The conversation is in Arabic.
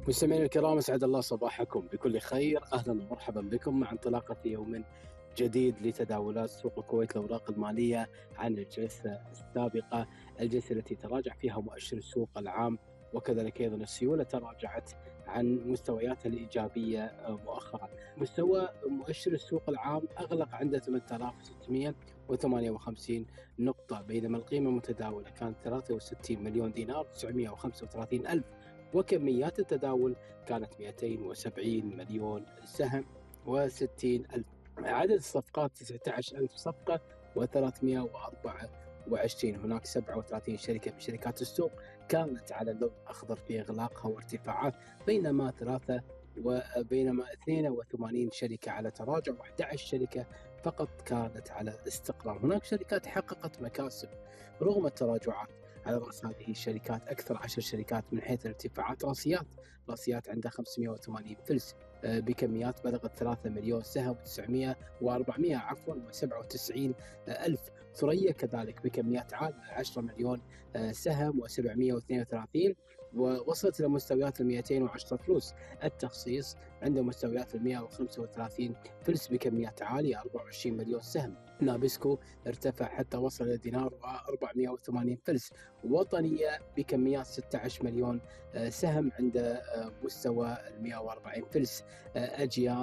مستمعينا الكرام، اسعد الله صباحكم بكل خير. اهلا ومرحبا بكم مع انطلاقه يوم جديد لتداولات سوق الكويت للاوراق الماليه عن الجلسه السابقه، الجلسه التي تراجع فيها مؤشر السوق العام وكذلك ايضا السيوله تراجعت عن مستوياتها الايجابيه مؤخرا. مستوى مؤشر السوق العام اغلق عند 8658 نقطه، بينما القيمه المتداوله كانت 63 مليون دينار 935 الف، وكميات التداول كانت 270 مليون سهم و60 ألف. عدد الصفقات 19 ألف صفقة و324. هناك 37 شركة من شركات السوق كانت على اللون الأخضر في إغلاقها وارتفاعات، بينما 82 شركة على تراجع، و11 شركة فقط كانت على استقرار. هناك شركات حققت مكاسب رغم التراجعات. على رأس هذه الشركات أكثر 10 شركات من حيث الارتفاعات راسيات عندها 580 فلس بكميات بلغت 3 مليون سهم و97 ألف. ثريا كذلك بكميات عالية 10 مليون سهم و732، ووصلت إلى مستويات 210 فلوس. التخصيص عنده مستويات 135 فلس بكميات عالية 24 مليون سهم. نابسكو ارتفع حتى وصل إلى دينار و480 فلس. وطنية بكميات 16 مليون سهم عند مستوى 140 فلس. أجيال